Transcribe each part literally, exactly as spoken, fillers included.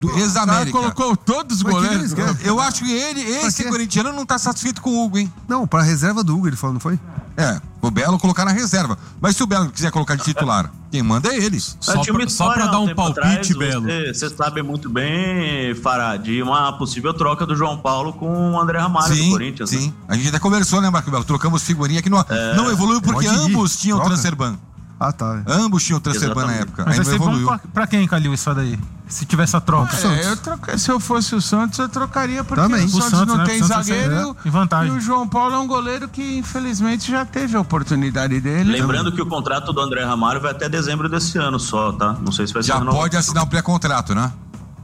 do ex-América. Colocou todos os goleiros. Que que eu acho que ele, esse corintiano, não tá satisfeito com o Hugo, hein? Não, pra reserva do Hugo, ele falou, não foi? É, o Belo colocar na reserva. Mas se o Belo quiser colocar de titular, quem manda é eles. Só pra, só pra dar um palpite, atrás, Belo. Você, você sabe muito bem, Fará, de uma possível troca do João Paulo com o André Ramalho sim, do Corinthians. Sim, né? A gente até conversou, né, Marco Belo? Trocamos figurinha que não, é, não evoluiu porque ambos tinham troca. transfer ban. Ah, tá. Ambos tinham transfer ban na época. Mas aí vai não ser evoluiu. bom pra, pra quem, Calil, isso daí? Se tiver essa troca. É, eu troca, se eu fosse o Santos, eu trocaria porque Também. o Santos, o Santos não né? tem Santos zagueiro é, em vantagem. e o João Paulo é um goleiro que infelizmente já teve a oportunidade dele. Lembrando também. que o contrato do André Ramalho vai até dezembro desse ano só, tá? Não sei se vai ser Já renovado. pode assinar o pré-contrato, né?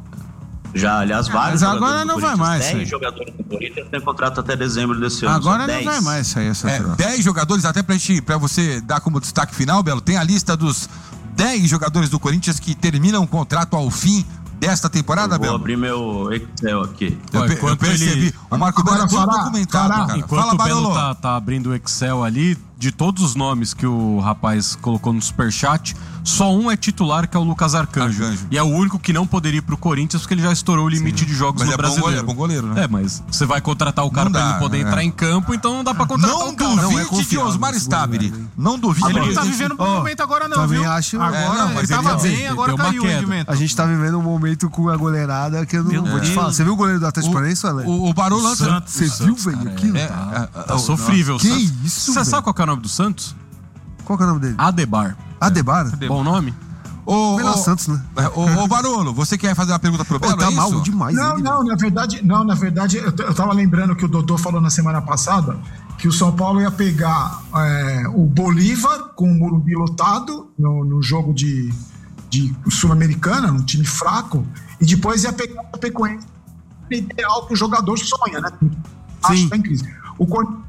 Já, aliás, vários mas agora jogadores não do vai mais, dez aí. jogadores do Corinthians têm contrato até dezembro desse ano. Agora só não dez. vai mais sair essa É, troca. dez jogadores, até pra, gente, pra você dar como destaque final, Belo, tem a lista dos dez jogadores do Corinthians que terminam o contrato ao fim desta temporada, eu vou Belo? abrir meu Excel aqui. Eu, Olha, pe- eu percebi. ele... O Marco Belo é todo Fará, documentado, Fará, cara. Enquanto Fala, o Belo Barolo. tá, tá abrindo o Excel ali, de todos os nomes que o rapaz colocou no superchat, só um é titular, que é o Lucas Arcanjo. Arcanjo. E é o único que não poderia ir pro Corinthians, porque ele já estourou o limite Sim. de jogos Mas no é bom brasileiro. goleiro, é bom goleiro, né? É, mas você vai contratar o cara Não pra dá, ele poder é. entrar em campo, então não dá pra contratar Não o cara. duvide não é de confiável Osmar esse Stabile. goleiro, hein? Não duvide. Ele Ele não tá Ele- vivendo um bom Ó, momento agora não, também viu? acho- Agora É, não, ele mas tava ele- bem, ele agora deu uma caiu o queda. rendimento. A gente tá vivendo um momento com a goleirada que eu não Meu vou te Deus. falar. Você viu o goleiro do Atlético O, Paranaense, Ale? o, o Barolo O lança. Santos, Você o viu, Santos, velho, cara, aquilo? é- É, Tá é, sofrível. Que Santos. isso, Você velho? sabe qual que é o nome do Santos? Qual que é o nome dele? Adebar. Adebar? Bom nome? Ô, Melhor ô, Santos, né? ô, ô, Barolo, você quer fazer uma pergunta pro Belo? Pô, tá é mal isso? demais. Não, ele, não, na verdade, não, na verdade, eu, t- eu tava lembrando que o Dodô falou na semana passada que o São Paulo ia pegar é, o Bolívar com o Morumbi lotado no, no jogo de, de Sul-Americana, um time fraco, e depois ia pegar o Chapecoense, ideal que o jogador sonha, né? Acho Sim. que tá em crise. O Corinthians,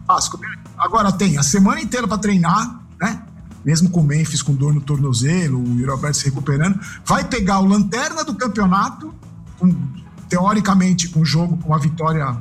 agora tem a semana inteira para treinar, né? Mesmo com o Memphis com dor no tornozelo, o Yuri Alberto se recuperando, vai pegar o lanterna do campeonato, com, teoricamente com o jogo com a vitória,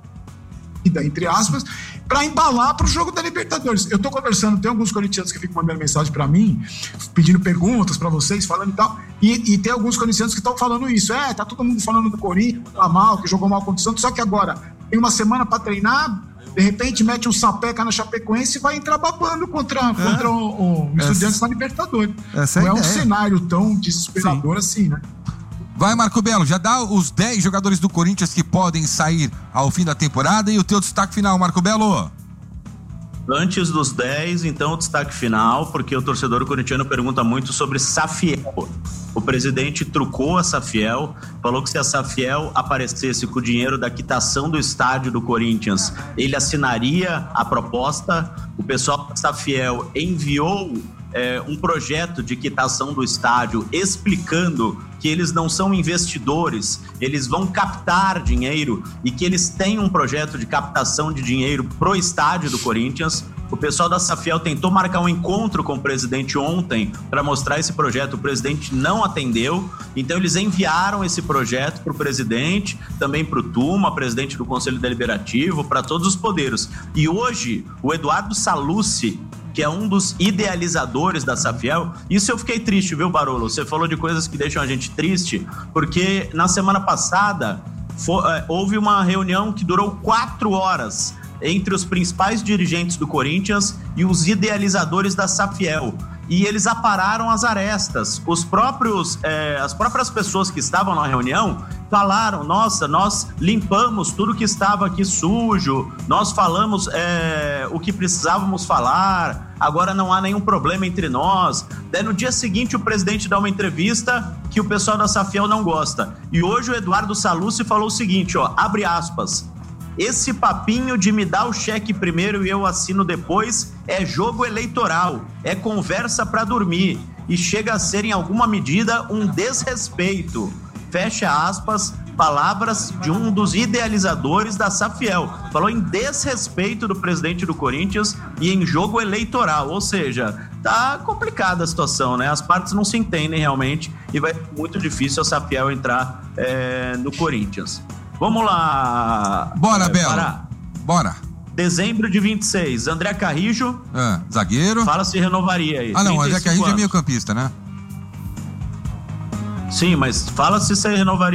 entre aspas, para embalar para o jogo da Libertadores. Eu tô conversando, tem alguns corintianos que ficam mandando mensagem para mim, pedindo perguntas para vocês, falando e tal, e, e tem alguns corintianos que estão falando isso. É, tá todo mundo falando do Corinthians, tá mal, que jogou mal contra o Santos, só que agora tem uma semana para treinar, de repente mete um sapeca na Chapecoense e vai entrar babando contra, é. contra o, o Estudiantes na Libertadores. Essa é Não a é um ideia. cenário tão desesperador Sim. assim, né? Vai, Marco Belo, já dá os dez jogadores do Corinthians que podem sair ao fim da temporada e o teu destaque final, Marco Belo. Antes dos dez, então, o destaque final, porque o torcedor corintiano pergunta muito sobre Safiel. O presidente trucou a Safiel, falou que se a Safiel aparecesse com o dinheiro da quitação do estádio do Corinthians, ele assinaria a proposta. O pessoal da Safiel enviou é, um projeto de quitação do estádio explicando que eles não são investidores, eles vão captar dinheiro e que eles têm um projeto de captação de dinheiro pro estádio do Corinthians. O pessoal da Safiel tentou marcar um encontro com o presidente ontem para mostrar esse projeto, o presidente não atendeu, então eles enviaram esse projeto para o presidente, também para o Tuma, presidente do Conselho Deliberativo, para todos os poderes. E hoje, o Eduardo Salucci, que é um dos idealizadores da Safiel, isso eu fiquei triste, viu, Barolo? Você falou de coisas que deixam a gente triste, porque na semana passada foi, é, houve uma reunião que durou quatro horas entre os principais dirigentes do Corinthians e os idealizadores da Safiel. E eles apararam as arestas. Os próprios, é, as próprias pessoas que estavam na reunião falaram: nossa, nós limpamos tudo que estava aqui sujo, nós falamos é, o que precisávamos falar, agora não há nenhum problema entre nós. Daí no dia seguinte o presidente dá uma entrevista que o pessoal da Safiel não gosta. E hoje o Eduardo Salucci falou o seguinte, ó, abre aspas: esse papinho de me dar o cheque primeiro e eu assino depois é jogo eleitoral, é conversa pra dormir e chega a ser em alguma medida um desrespeito. Fecha aspas, palavras de um dos idealizadores da Safiel. Falou em desrespeito do presidente do Corinthians e em jogo eleitoral, ou seja, tá complicada a situação, né? As partes não se entendem realmente e vai ser muito difícil a Safiel entrar é, no Corinthians. Vamos lá. Bora, é, Belo. Pará. Bora. Dezembro de vinte e seis, André Carrijo. Ah, zagueiro. Fala se renovaria aí. Ah, não, André trinta e cinco Carrijo é anos. meio campista, né? Sim, mas fala se você renovaria